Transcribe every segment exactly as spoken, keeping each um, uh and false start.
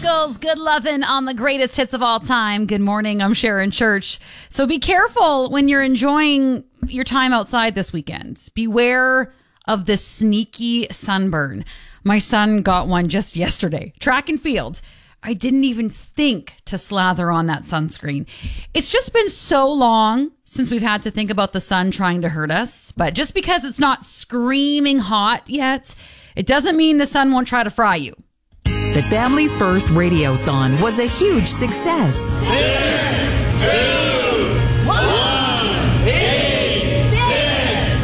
Rascals, good lovin' on the greatest hits of all time. Good morning, I'm Sharon Church. So be careful when you're enjoying your time outside this weekend. Beware of the sneaky sunburn. My son got one just yesterday. Track and field. I didn't even think to slather on that sunscreen. It's just been so long since we've had to think about the sun trying to hurt us. But just because it's not screaming hot yet, it doesn't mean the sun won't try to fry you. The Family First Radiothon was a huge success. Six, two, one, eight, six,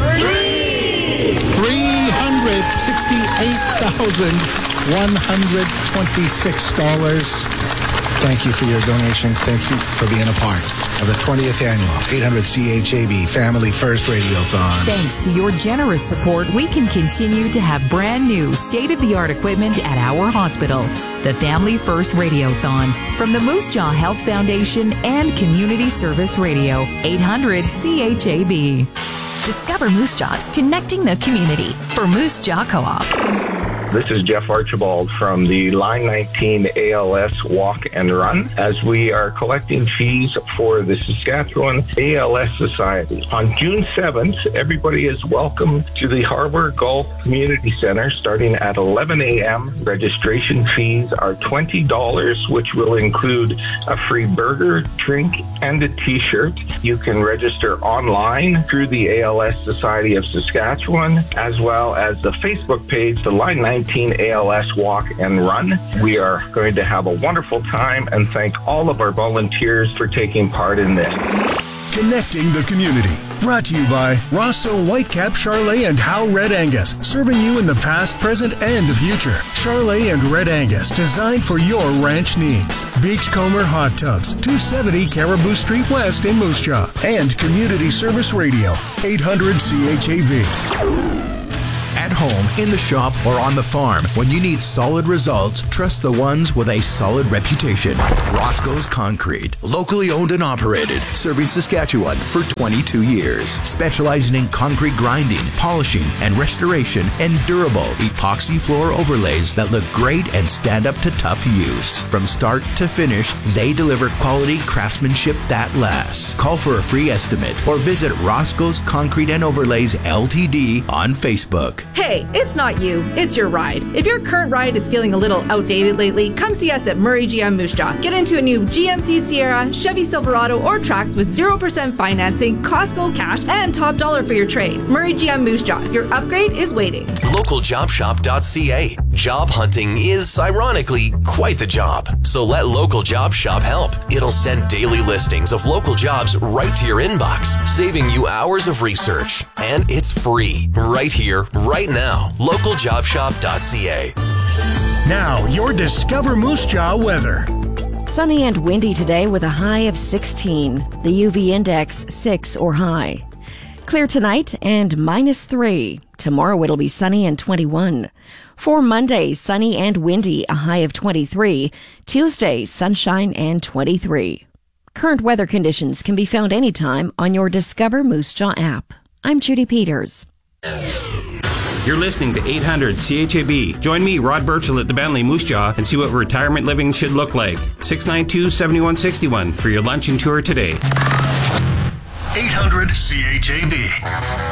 three. three hundred sixty-eight thousand one hundred twenty-six dollars. Thank you for your donation. Thank you for being a part of the twentieth annual eight hundred C H A B Family First Radiothon. Thanks to your generous support, we can continue to have brand new state-of-the-art equipment at our hospital. The Family First Radiothon from the Moose Jaw Health Foundation and Community Service Radio, eight hundred C H A B. Discover Moose Jaws, connecting the community for Moose Jaw Co-op. This is Jeff Archibald from the Line nineteen A L S Walk and Run, as we are collecting fees for the Saskatchewan A L S Society. On June seventh, everybody is welcome to the Harbour Golf Community Center starting at eleven a.m. Registration fees are twenty dollars, which will include a free burger, drink, and a t-shirt. You can register online through the A L S Society of Saskatchewan, as well as the Facebook page, the Line nineteen A L S Walk and Run. We are going to have a wonderful time and thank all of our volunteers for taking part in this. Connecting the community. Brought to you by Rosso Whitecap, Charolais, and Howe Red Angus. Serving you in the past, present, and the future. Charolais and Red Angus, designed for your ranch needs. Beachcomber Hot Tubs, two seventy Caribou Street West in Moose Jaw. And Community Service Radio, eight hundred C H A B. At home, in the shop, or on the farm, when you need solid results, trust the ones with a solid reputation. Roscoe's Concrete, locally owned and operated, serving Saskatchewan for twenty-two years. Specializing in concrete grinding, polishing, and restoration, and durable epoxy floor overlays that look great and stand up to tough use. From start to finish, they deliver quality craftsmanship that lasts. Call for a free estimate or visit Roscoe's Concrete and Overlays L T D on Facebook. Hey, it's not you, it's your ride. If your current ride is feeling a little outdated lately, come see us at Murray G M Moose Jaw. Get into a new G M C Sierra, Chevy Silverado, or Trax with zero percent financing, Costco cash, and top dollar for your trade. Murray G M Moose Jaw, your upgrade is waiting. local job shop dot c a. Job hunting is, ironically, quite the job. So let Local Job Shop help. It'll send daily listings of local jobs right to your inbox, saving you hours of research. And it's free, right here, right now. local job shop dot c a. Now, your Discover Moose Jaw weather. Sunny and windy today with a high of sixteen. The U V index six or high. Clear tonight and minus three. Tomorrow it'll be sunny and twenty-one. For Monday, sunny and windy, a high of twenty-three. Tuesday, sunshine and twenty-three. Current weather conditions can be found anytime on your Discover Moose Jaw app. I'm Judy Peters. You're listening to eight hundred C H A B. Join me, Rod Burchell, at the Bentley Moose Jaw and see what retirement living should look like. six nine two, seven one six one for your lunch and tour today. eight hundred C H A B.